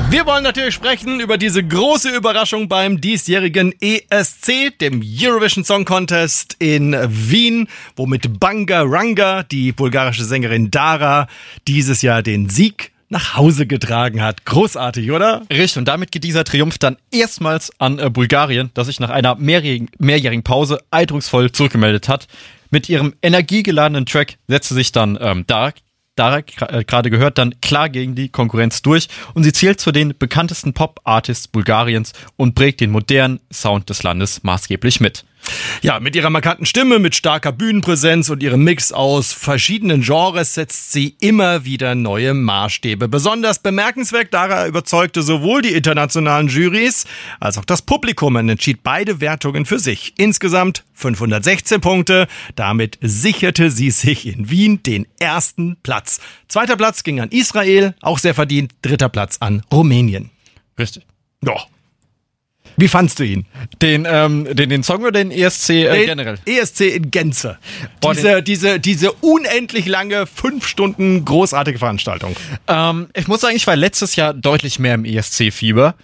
Wir wollen natürlich sprechen über diese große Überraschung beim diesjährigen ESC, dem Eurovision Song Contest in Wien, wo mit Banga Ranga die bulgarische Sängerin Dara dieses Jahr den Sieg nach Hause getragen hat. Großartig, oder? Richtig, und damit geht dieser Triumph dann erstmals an Bulgarien, das sich nach einer mehrjährigen Pause eindrucksvoll zurückgemeldet hat. Mit ihrem energiegeladenen Track setzte sich dann Dara, gerade gehört, dann klar gegen die Konkurrenz durch und sie zählt zu den bekanntesten Pop-Artists Bulgariens und prägt den modernen Sound des Landes maßgeblich mit. Ja, mit ihrer markanten Stimme, mit starker Bühnenpräsenz und ihrem Mix aus verschiedenen Genres setzt sie immer wieder neue Maßstäbe. Besonders bemerkenswert, Dara überzeugte sowohl die internationalen Jurys als auch das Publikum und entschied beide Wertungen für sich. Insgesamt 516 Punkte. Damit sicherte sie sich in Wien den ersten Platz. Zweiter Platz ging an Israel, auch sehr verdient. Dritter Platz an Rumänien. Richtig. Ja. Wie fandst du ihn? Den Song oder den ESC generell? ESC in Gänze. Diese unendlich lange 5 Stunden großartige Veranstaltung. Ich muss sagen, ich war letztes Jahr deutlich mehr im ESC-Fieber.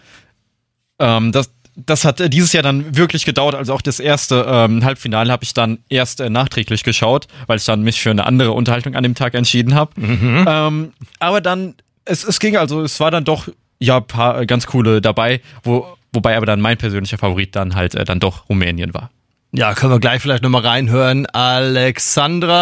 Das hat dieses Jahr dann wirklich gedauert. Also auch das erste Halbfinale habe ich dann erst nachträglich geschaut, weil ich dann mich für eine andere Unterhaltung an dem Tag entschieden habe. Mhm. Aber dann, es ging, also es war dann doch ein paar ganz coole dabei, wobei aber dann mein persönlicher Favorit dann halt dann doch Rumänien war. Ja, können wir gleich vielleicht nochmal reinhören. Alexandra